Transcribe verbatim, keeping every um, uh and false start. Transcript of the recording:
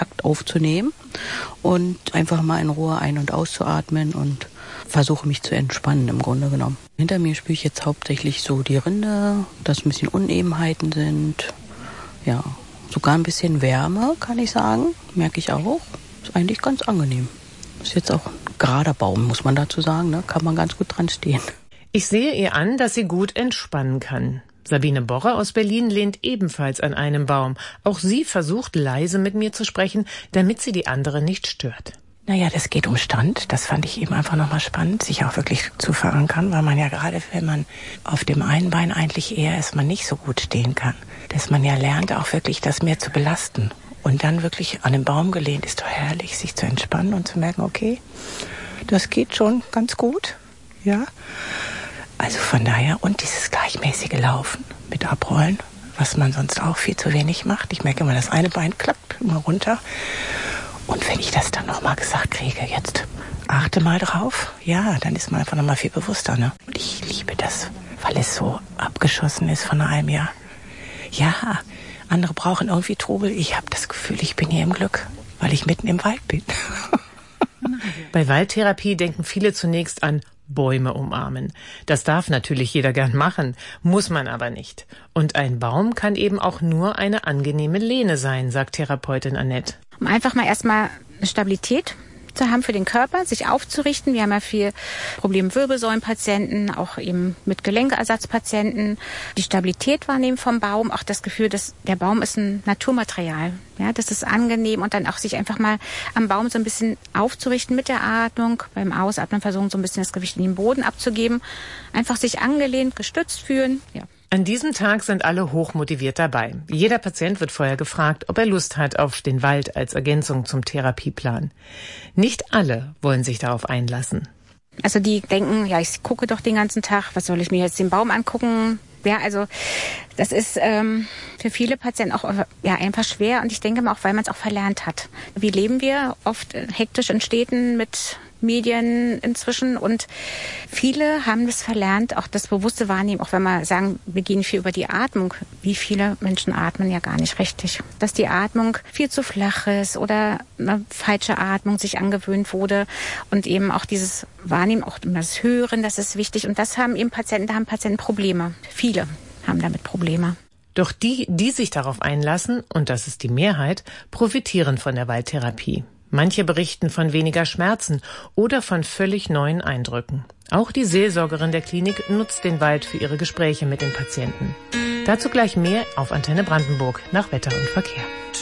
Kontakt aufzunehmen und einfach mal in Ruhe ein- und auszuatmen und versuche mich zu entspannen im Grunde genommen. Hinter mir spüre ich jetzt hauptsächlich so die Rinde, dass ein bisschen Unebenheiten sind. Ja, sogar ein bisschen Wärme, kann ich sagen, merke ich auch. Ist eigentlich ganz angenehm. Ist jetzt auch ein gerader Baum, muss man dazu sagen, ne? Kann man ganz gut dran stehen. Ich sehe ihr an, dass sie gut entspannen kann. Sabine Borre aus Berlin lehnt ebenfalls an einem Baum. Auch sie versucht leise mit mir zu sprechen, damit sie die andere nicht stört. Naja, das geht um Stand. Das fand ich eben einfach nochmal spannend, sich auch wirklich zu verankern, weil man ja gerade, wenn man auf dem einen Bein eigentlich eher erstmal nicht so gut stehen kann, dass man ja lernt, auch wirklich das mehr zu belasten. Und dann wirklich an den Baum gelehnt, ist doch herrlich, sich zu entspannen und zu merken, okay, das geht schon ganz gut, ja. Also von daher, und dieses gleichmäßige Laufen mit Abrollen, was man sonst auch viel zu wenig macht. Ich merke immer, das eine Bein klappt immer runter. Und wenn ich das dann nochmal gesagt kriege, jetzt achte mal drauf, ja, dann ist man einfach nochmal viel bewusster, ne? Und ich liebe das, weil es so abgeschossen ist von einem Jahr. Ja, andere brauchen irgendwie Trubel. Ich habe das Gefühl, ich bin hier im Glück, weil ich mitten im Wald bin. Bei Waldtherapie denken viele zunächst an Bäume umarmen. Das darf natürlich jeder gern machen, muss man aber nicht. Und ein Baum kann eben auch nur eine angenehme Lehne sein, sagt Therapeutin Annette. Um einfach mal erstmal eine Stabilität zu haben für den Körper, sich aufzurichten. Wir haben ja viel Probleme Wirbelsäulenpatienten, auch eben mit Gelenkersatzpatienten. Die Stabilität wahrnehmen vom Baum, auch das Gefühl, dass der Baum ist ein Naturmaterial. Ja, das ist angenehm und dann auch sich einfach mal am Baum so ein bisschen aufzurichten mit der Atmung. Beim Ausatmen versuchen so ein bisschen das Gewicht in den Boden abzugeben. Einfach sich angelehnt, gestützt fühlen. Ja. An diesem Tag sind alle hochmotiviert dabei. Jeder Patient wird vorher gefragt, ob er Lust hat auf den Wald als Ergänzung zum Therapieplan. Nicht alle wollen sich darauf einlassen. Also die denken, ja, ich gucke doch den ganzen Tag, was soll ich mir jetzt den Baum angucken? Ja, also das ist ähm, für viele Patienten auch ja einfach schwer und ich denke mal auch, weil man es auch verlernt hat. Wie leben wir oft hektisch in Städten mit Medien inzwischen und viele haben das verlernt, auch das bewusste Wahrnehmen, auch wenn wir sagen, wir gehen viel über die Atmung. Wie viele Menschen atmen ja gar nicht richtig. Dass die Atmung viel zu flach ist oder eine falsche Atmung sich angewöhnt wurde und eben auch dieses Wahrnehmen, auch das Hören, das ist wichtig und das haben eben Patienten, da haben Patienten Probleme. Viele haben damit Probleme. Doch die, die sich darauf einlassen, und das ist die Mehrheit, profitieren von der Waldtherapie. Manche berichten von weniger Schmerzen oder von völlig neuen Eindrücken. Auch die Seelsorgerin der Klinik nutzt den Wald für ihre Gespräche mit den Patienten. Dazu gleich mehr auf Antenne Brandenburg nach Wetter und Verkehr.